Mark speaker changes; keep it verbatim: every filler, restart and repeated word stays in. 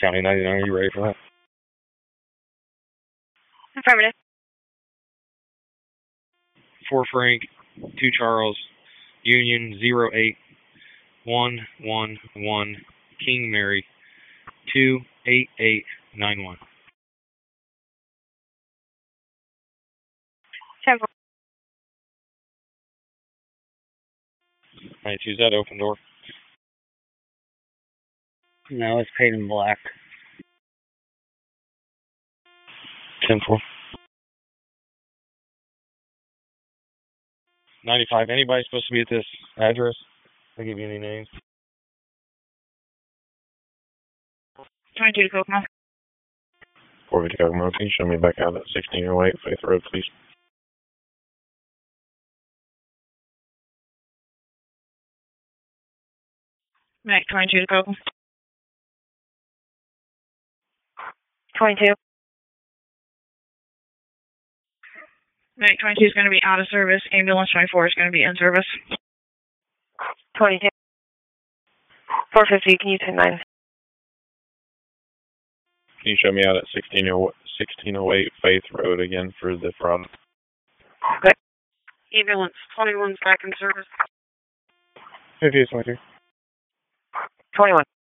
Speaker 1: County ninety-nine, are you ready for that?
Speaker 2: Affirmative.
Speaker 1: four Frank, two Charles, Union zero eight one one one, King Mary, two eight eight nine one.
Speaker 2: ten four.
Speaker 1: Alright, choose that open door.
Speaker 3: No, it's paid in black.
Speaker 1: ten four. ninety-five. Anybody supposed to be at this address? I'll give you any names.
Speaker 2: twenty-two to Kokomo.
Speaker 1: four fifty Kokomo, can you show me back out at sixteen oh eight Faith Road, please?
Speaker 2: Mac twenty-two to Kokomo.
Speaker 4: twenty-two.
Speaker 2: Mac twenty-two is going to be out of service. Ambulance twenty-four is going to be in service.
Speaker 4: twenty-two. four fifty, can you ten nine?
Speaker 1: Can you show me out at sixteen oh eight Faith Road again for the fraud?
Speaker 4: Okay.
Speaker 2: Ambulance twenty-one is back in service.
Speaker 1: fifty is twenty-two.
Speaker 4: twenty-one.